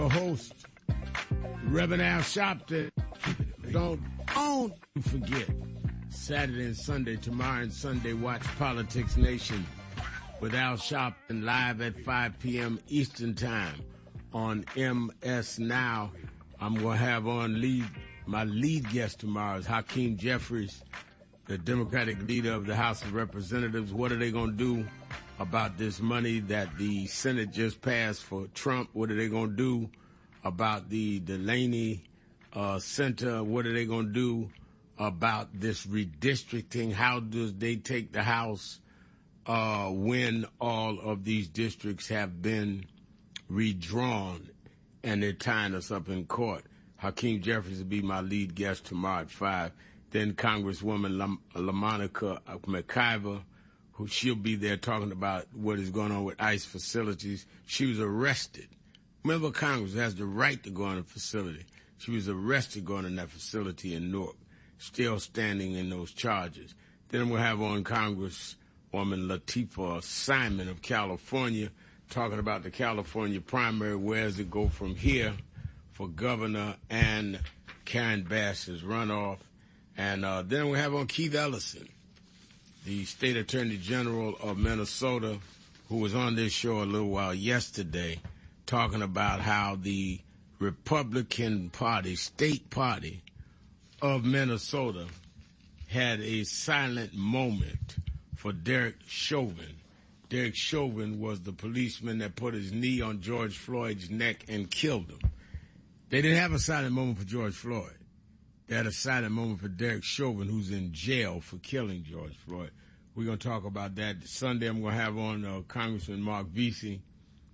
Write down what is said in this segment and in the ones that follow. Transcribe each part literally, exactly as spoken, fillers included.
Host, Reverend Al Sharpton. Don't, don't forget, Saturday and Sunday, tomorrow and Sunday, watch Politics Nation with Al Sharpton live at five p.m. Eastern Time on M S Now. I'm going to have on lead, my lead guest tomorrow is Hakeem Jeffries, the Democratic leader of the House of Representatives. What are they going to do about this money that the Senate just passed for Trump? What are they going to do about the Delaney uh, Center? What are they going to do about this redistricting? How does they take the House uh, when all of these districts have been redrawn and they're tying us up in court? Hakeem Jeffries will be my lead guest tomorrow at five. Then Congresswoman Lam- LaMonica McIver, who she'll be there talking about what is going on with ICE facilities. She was arrested. Member of Congress has the right to go in a facility. She was arrested going in that facility in Newark, still standing in those charges. Then we'll have on Congresswoman Latifah Simon of California talking about the California primary. Where does it go from here for governor, and Karen Bass's runoff? And uh, then we have on Keith Ellison, the state attorney general of Minnesota, who was on this show a little while yesterday, talking about how the Republican Party, state party of Minnesota, had a silent moment for Derek Chauvin. Derek Chauvin was the policeman that put his knee on George Floyd's neck and killed him. They didn't have a silent moment for George Floyd. They had a silent moment for Derek Chauvin, who's in jail for killing George Floyd. We're going to talk about that. Sunday I'm going to have on uh, Congressman Mark Vesey,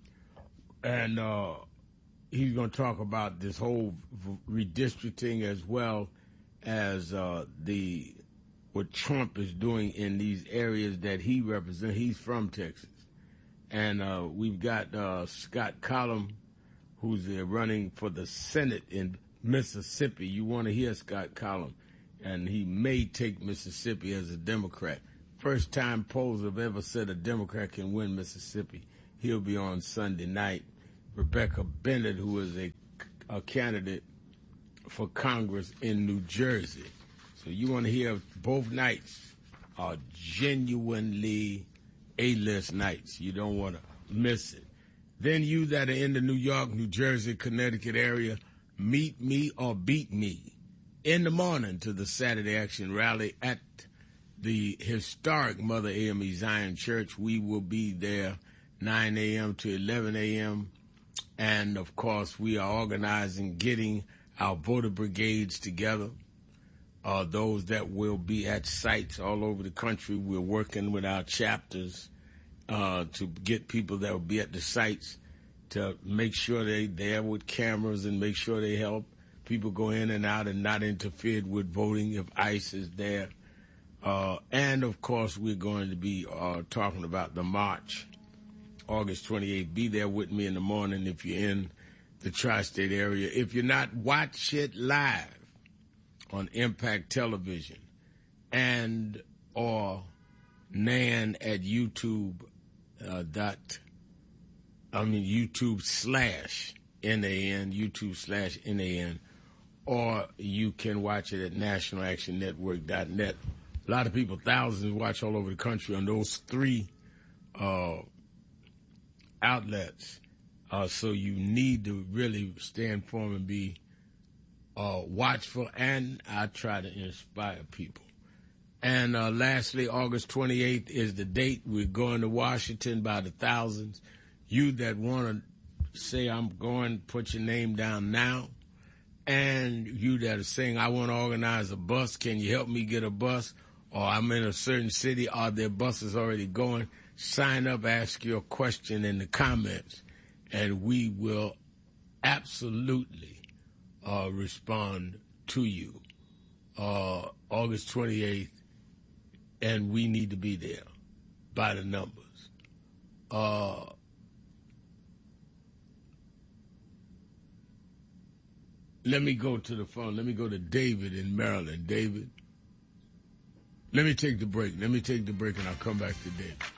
and uh, he's going to talk about this whole redistricting as well as uh, the what Trump is doing in these areas that he represents. He's from Texas. And uh, we've got uh, Scott Collum, who's uh, running for the Senate in Mississippi. You want to hear Scott Collum, and he may take Mississippi as a Democrat. First time polls have ever said a Democrat can win Mississippi. He'll be on Sunday night. Rebecca Bennett, who is a, a candidate for Congress in New Jersey. So you want to hear both nights are genuinely A-list nights. You don't want to miss it. Then you that are in the New York, New Jersey, Connecticut area, meet me or beat me in the morning to the Saturday Action Rally at the historic Mother A M E Zion Church. We will be there nine a.m. to eleven a.m. And, of course, we are organizing, getting our voter brigades together. Uh, those that will be at sites all over the country. We're working with our chapters uh, to get people that will be at the sites to make sure they're there with cameras and make sure they help people go in and out and not interfered with voting if ICE is there. Uh, and, of course, we're going to be uh, talking about the march, August twenty-eighth. Be there with me in the morning if you're in the tri-state area. If you're not, watch it live on Impact Television and or Nan at YouTube uh, dot, I mean YouTube slash N A N, YouTube slash N A N, or you can watch it at national action network dot net. A lot of people, thousands, watch all over the country on those three uh, outlets. Uh, so you need to really stay informed and be uh, watchful, and I try to inspire people. And uh, lastly, August twenty-eighth is the date. We're going to Washington by the thousands. You that want to say, I'm going, put your name down now. And you that are saying, I want to organize a bus, can you help me get a bus? Or I'm in a certain city, are there buses already going? Sign up, ask your question in the comments, and we will absolutely uh, respond to you. Uh, August twenty-eighth, and we need to be there by the numbers. Uh, let me go to the phone. Let me go to David in Maryland. David, let me take the break. Let me take the break, and I'll come back to David.